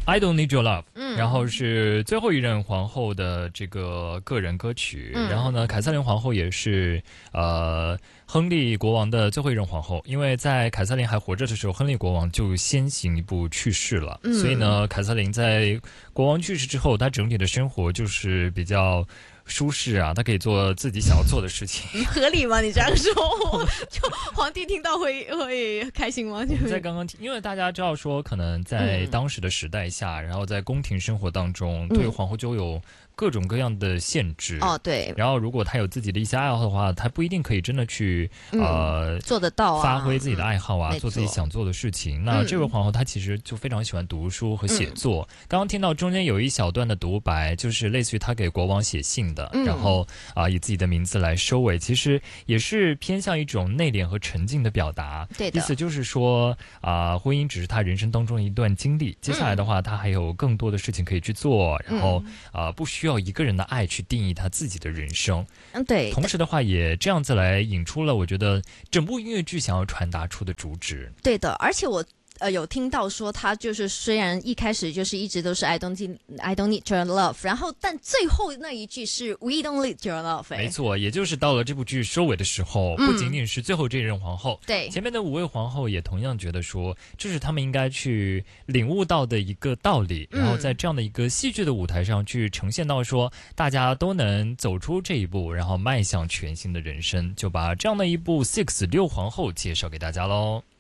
I Don't Need Your Love，然后嗯是最后一任皇后的这个个人歌曲。 嗯然后呢，凯瑟琳皇后也是亨利国王的最后一任皇后，因为在凯瑟琳还活着的时候，亨利国王就先行一步去世了。所以呢，凯瑟琳在国王去世之后，她整体的生活就是比较舒适啊，她可以做自己想要做的事情。 合理吗？你这样说，就皇帝听到会开心吗？就在刚刚听，因为大家知道说，可能在当时的时代下，然后在宫廷生活当中，对皇后就有各种各样的限制。 哦，对， 然后如果他有自己的一些爱好的话，他不一定可以真的去做得到啊， 发挥自己的爱好啊， 没错做自己想做的事情。那这位皇后她其实就非常喜欢读书和写作。刚刚听到中间有一小段的独白，就是类似于她给国王写信的，然后以自己的名字来收尾，其实也是偏向一种内敛和沉静的表达。 对的， 意思就是说婚姻只是他人生当中的一段经历，接下来的话，他还有更多的事情可以去做，然后不需要一个人的爱去定义他自己的人生。 对。 同时的话，也这样子来引出了我觉得整部音乐剧想要传达出的主旨。 对的，而且我有听到说，他就是虽然一开始就是一直都是 I don't need your love， 然后但最后那一句是 We don't need your love。 没错，也就是到了这部剧收尾的时候，不仅仅是最后这一任皇后， 对， 前面的5位皇后也同样觉得说，这是他们应该去领悟到的一个道理，然后在这样的一个戏剧的舞台上去呈现到说，大家都能走出这一步，然后迈向全新的人生，就把这样的一部 Six 6皇后介绍给大家喽。